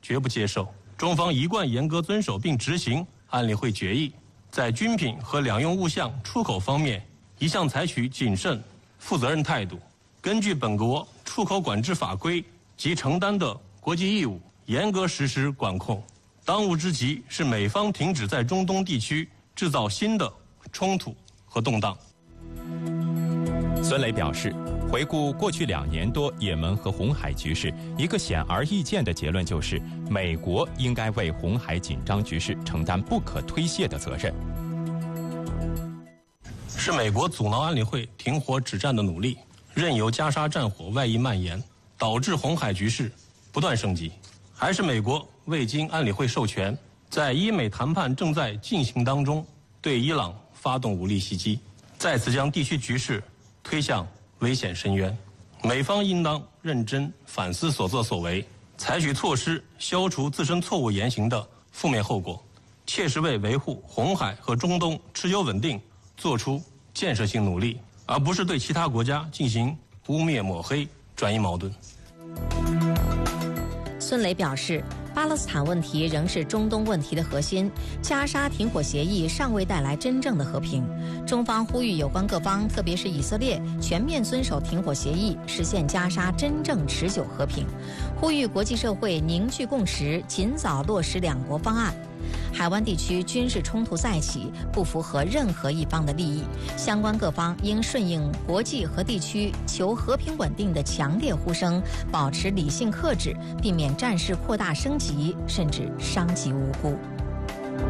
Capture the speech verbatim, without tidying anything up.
绝不接受。中方一贯严格遵守并执行安理会决议，在军品和两用物项出口方面，一向采取谨慎、负责任态度，根据本国出口管制法规及承担的国际义务，严格实施管控。当务之急是美方停止在中东地区制造新的冲突和动荡。 孙磊表示，回顾过去两年多也门和红海局势，一个显而易见的结论就是，美国应该为红海紧张局势承担不可推卸的责任。 是美国阻挠安理会停火止战的努力，任由加沙战火外溢蔓延，导致红海局势不断升级，还是美国未经安理会授权，在伊美谈判正在进行当中，对伊朗发动武力袭击，再次将地区局势推向危险深渊。美方应当认真反思所作所为，采取措施消除自身错误言行的负面后果，切实为维护红海和中东持久稳定做出建设性努力，而不是对其他国家进行污蔑抹黑、转移矛盾。 孙磊表示，巴勒斯坦问题仍是中东问题的核心，加沙停火协议尚未带来真正的和平。中方呼吁有关各方，特别是以色列，全面遵守停火协议，实现加沙真正持久和平。呼吁国际社会凝聚共识，尽早落实两国方案。海湾地区军事冲突再起，不符合任何一方的利益，相关各方应顺应国际和地区求和平稳定的强烈呼声，保持理性克制，避免战事扩大升级，甚至伤及无辜。